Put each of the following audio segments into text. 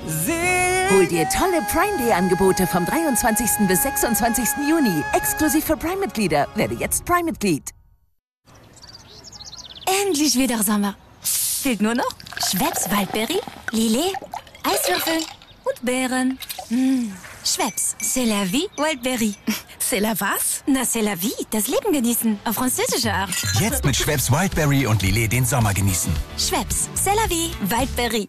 Hol dir tolle Prime Day Angebote vom 23. bis 26. Juni. Exklusiv für Prime-Mitglieder. Werde jetzt Prime-Mitglied. Endlich wieder Sommer. Fehlt nur noch Schweppes Waldberry, Lillet, Eiswürfel und Beeren. Schweppes, c'est la vie, Waldberry. C'est la was? Na, c'est la vie, das Leben genießen. Auf französische Art. Jetzt mit Schweppes Wildberry und Lillet den Sommer genießen. Schweppes, c'est la vie, Waldberry.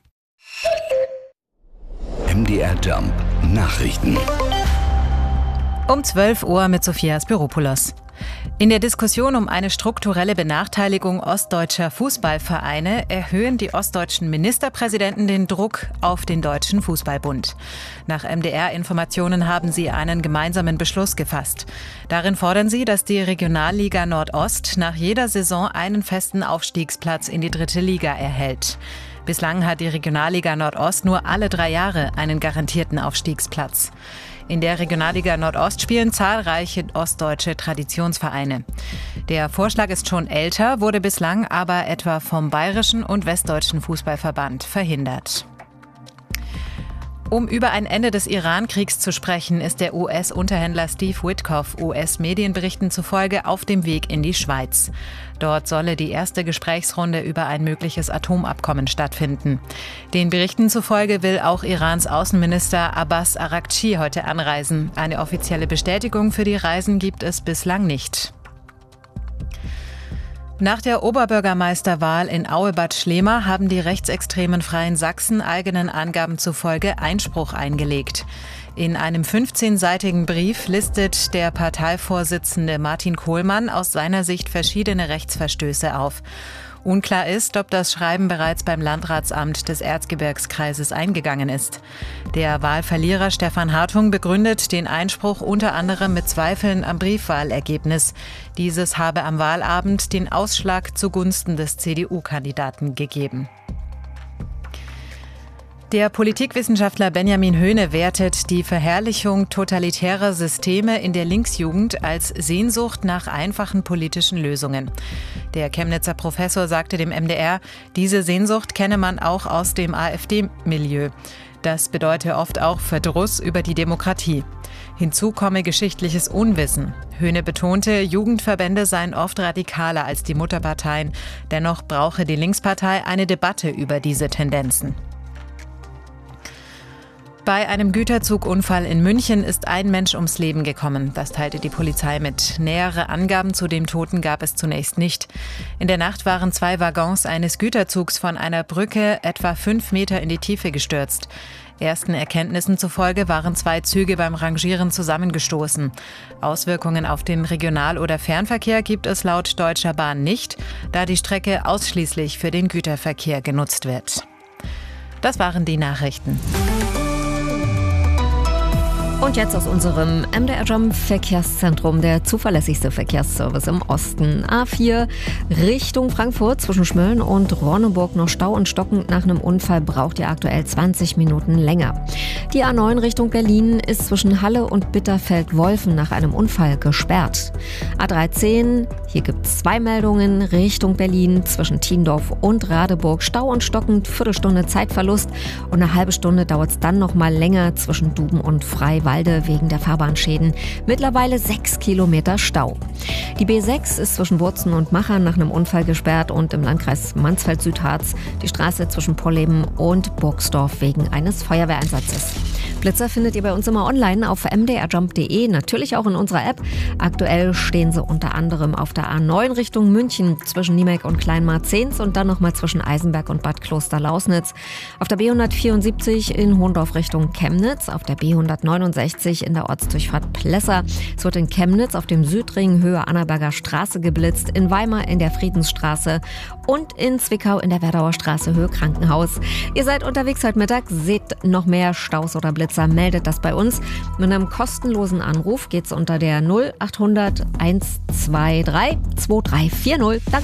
MDR Jump Nachrichten. Um 12 Uhr mit Sophia Spiropoulos. In der Diskussion um eine strukturelle Benachteiligung ostdeutscher Fußballvereine erhöhen die ostdeutschen Ministerpräsidenten den Druck auf den Deutschen Fußballbund. Nach MDR-Informationen haben sie einen gemeinsamen Beschluss gefasst. Darin fordern sie, dass die Regionalliga Nordost nach jeder Saison einen festen Aufstiegsplatz in die 3. Liga erhält. Bislang hat die Regionalliga Nordost nur alle 3 Jahre einen garantierten Aufstiegsplatz. In der Regionalliga Nordost spielen zahlreiche ostdeutsche Traditionsvereine. Der Vorschlag ist schon älter, wurde bislang aber etwa vom Bayerischen und Westdeutschen Fußballverband verhindert. Um über ein Ende des Iran-Kriegs zu sprechen, ist der US-Unterhändler Steve Witkoff US-Medienberichten zufolge auf dem Weg in die Schweiz. Dort solle die erste Gesprächsrunde über ein mögliches Atomabkommen stattfinden. Den Berichten zufolge will auch Irans Außenminister Abbas Araghchi heute anreisen. Eine offizielle Bestätigung für die Reisen gibt es bislang nicht. Nach der Oberbürgermeisterwahl in Aue-Bad Schlema haben die rechtsextremen Freien Sachsen eigenen Angaben zufolge Einspruch eingelegt. In einem 15-seitigen Brief listet der Parteivorsitzende Martin Kohlmann aus seiner Sicht verschiedene Rechtsverstöße auf. Unklar ist, ob das Schreiben bereits beim Landratsamt des Erzgebirgskreises eingegangen ist. Der Wahlverlierer Stefan Hartung begründet den Einspruch unter anderem mit Zweifeln am Briefwahlergebnis. Dieses habe am Wahlabend den Ausschlag zugunsten des CDU-Kandidaten gegeben. Der Politikwissenschaftler Benjamin Höhne wertet die Verherrlichung totalitärer Systeme in der Linksjugend als Sehnsucht nach einfachen politischen Lösungen. Der Chemnitzer Professor sagte dem MDR, diese Sehnsucht kenne man auch aus dem AfD-Milieu. Das bedeute oft auch Verdruss über die Demokratie. Hinzu komme geschichtliches Unwissen. Höhne betonte, Jugendverbände seien oft radikaler als die Mutterparteien. Dennoch brauche die Linkspartei eine Debatte über diese Tendenzen. Bei einem Güterzugunfall in München ist ein Mensch ums Leben gekommen. Das teilte die Polizei mit. Nähere Angaben zu dem Toten gab es zunächst nicht. In der Nacht waren 2 Waggons eines Güterzugs von einer Brücke etwa 5 Meter in die Tiefe gestürzt. Ersten Erkenntnissen zufolge waren 2 Züge beim Rangieren zusammengestoßen. Auswirkungen auf den Regional- oder Fernverkehr gibt es laut Deutscher Bahn nicht, da die Strecke ausschließlich für den Güterverkehr genutzt wird. Das waren die Nachrichten. Und jetzt aus unserem MDR Jump Verkehrszentrum, der zuverlässigste Verkehrsservice im Osten. A4 Richtung Frankfurt zwischen Schmölln und Ronneburg noch Stau und stockend. Nach einem Unfall braucht ihr aktuell 20 Minuten länger. Die A9 Richtung Berlin ist zwischen Halle und Bitterfeld-Wolfen nach einem Unfall gesperrt. A13, hier gibt es 2 Meldungen Richtung Berlin zwischen Tiendorf und Radeburg. Stau und stockend, Viertelstunde Zeitverlust und eine halbe Stunde dauert es dann noch mal länger zwischen Duben und Freiwalde wegen der Fahrbahnschäden. Mittlerweile 6 Kilometer Stau. Die B6 ist zwischen Wurzen und Machern nach einem Unfall gesperrt und im Landkreis Mansfeld-Südharz die Straße zwischen Polleben und Burgsdorf wegen eines Feuerwehreinsatzes. Blitzer findet ihr bei uns immer online auf mdrjump.de, natürlich auch in unserer App. Aktuell stehen sie unter anderem auf der A9 Richtung München zwischen Niemek und Kleinmarzens und dann nochmal zwischen Eisenberg und Bad Kloster-Lausnitz. Auf der B174 in Hohndorf Richtung Chemnitz, auf der B169 in der Ortsdurchfahrt Plesser. Es wird in Chemnitz auf dem Südring Höhe Annaberger Straße geblitzt, in Weimar in der Friedensstraße und in Zwickau in der Werdauer Straße Höhe Krankenhaus. Ihr seid unterwegs heute Mittag, seht noch mehr Staus oder Blitzer, meldet das bei uns. Mit einem kostenlosen Anruf geht's unter der 0800 123 2340. Danke.